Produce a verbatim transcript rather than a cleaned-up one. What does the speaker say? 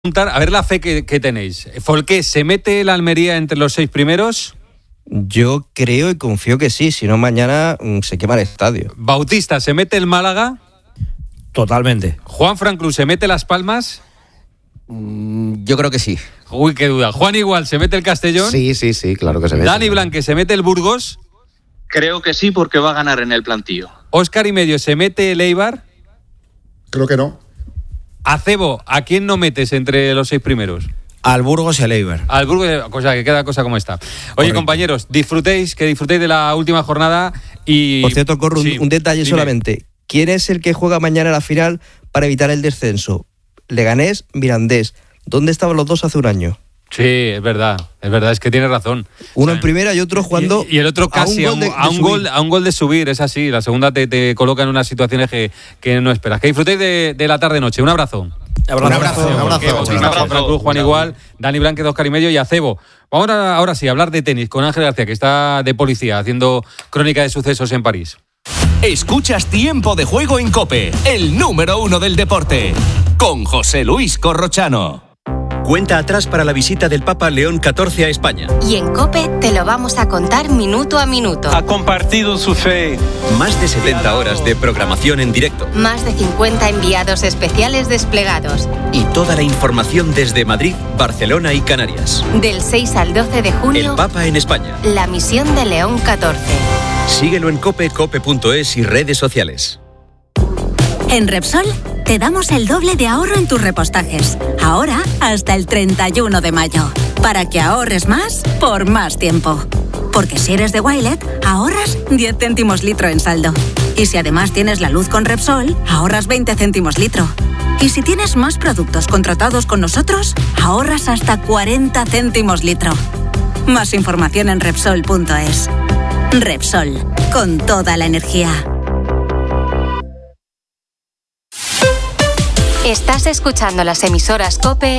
A ver la fe que, que tenéis. Folqué, ¿se mete la Almería entre los seis primeros? Yo creo y confío que sí, si no mañana se quema el estadio. Bautista, ¿se mete el Málaga? Totalmente. Juan Franclus, ¿se mete Las Palmas? Mm, yo creo que sí. Uy, qué duda. Juan Igual, ¿se mete el Castellón? Sí, sí, sí, claro que se mete. Dani Blanque, ¿se mete el Burgos? Creo que sí, porque va a ganar en el plantillo. Óscar y Medio, ¿se mete el Eibar? Creo que no. Acebo, ¿a quién no metes entre los seis primeros? Al Burgos y al Eibar. Al Burgos, cosa que queda cosa como está. Oye, Correcto. compañeros, disfrutéis, que disfrutéis de la última jornada y... Por cierto, Corro, sí, un, un detalle dime. solamente. ¿Quién es el que juega mañana la final para evitar el descenso? Leganés, Mirandés. ¿Dónde estaban los dos hace un año? Sí, es verdad, es verdad, es que tienes razón. Uno O sea, en primera y otro jugando y, y el otro casi a un, de, a, un de gol, a un gol de subir, es así. La segunda te, te coloca en unas situaciones que, que no esperas. Que disfrutéis de, de la tarde-noche. Un abrazo. Un abrazo, un abrazo. Un abrazo. Juan Igual, Dani Blanque, Óscar y Medio y Acebo. Vamos a, ahora sí a hablar de tenis con Ángel García, que está de policía haciendo crónica de sucesos en París. Escuchas Tiempo de Juego en COPE, el número uno del deporte, con José Luis Corrochano. Cuenta atrás para la visita del Papa León catorce a España. Y en COPE te lo vamos a contar minuto a minuto. Ha compartido su fe. Más de setenta horas de programación en directo. Más de cincuenta enviados especiales desplegados. Y toda la información desde Madrid, Barcelona y Canarias. Del seis al doce de junio. El Papa en España. La misión de León catorce. Síguelo en cope, cope punto es y redes sociales. En Repsol te damos el doble de ahorro en tus repostajes. Ahora hasta el treinta y uno de mayo. Para que ahorres más por más tiempo. Porque si eres de Wilet, ahorras diez céntimos litro en saldo. Y si además tienes la luz con Repsol, ahorras veinte céntimos litro. Y si tienes más productos contratados con nosotros, ahorras hasta cuarenta céntimos litro. Más información en Repsol punto es. Repsol, con toda la energía. Estás escuchando las emisoras COPE